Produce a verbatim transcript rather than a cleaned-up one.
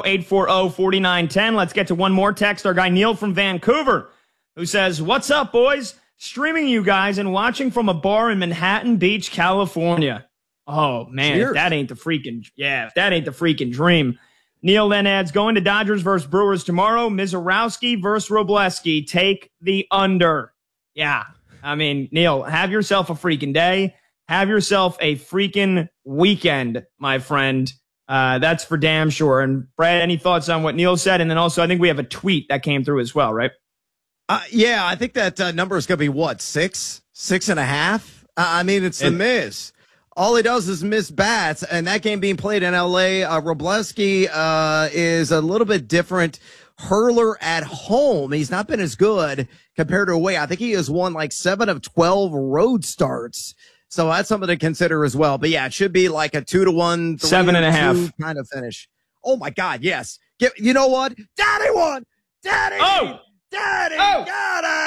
eight four zero, four nine one zero. Let's get to one more text. Our guy Neil from Vancouver, who says, what's up, boys? Streaming you guys and watching from a bar in Manhattan Beach, California. Oh, man, if that ain't the freaking, yeah, if that ain't the freaking dream. Neil then adds, going to Dodgers versus Brewers tomorrow. Mizorowski versus Robleski. Take the under. Yeah, I mean, Neil, have yourself a freaking day. Have yourself a freaking weekend, my friend. Uh, that's for damn sure. And Brad, any thoughts on what Neil said? And then also, I think we have a tweet that came through as well, right? Uh, yeah, I think that uh, number is going to be what, six, six and a half? Uh, I mean, it's the Miz. All he does is miss bats, and that game being played in L A, uh, Robleski uh, is a little bit different hurler at home. He's not been as good compared to away. I think he has won like seven of twelve road starts. So that's something to consider as well. But yeah, it should be like a two to one, three seven and a half kind of finish. Oh my God, yes. Get, you know what? Daddy won. Daddy. Oh. Daddy. Oh. Gotta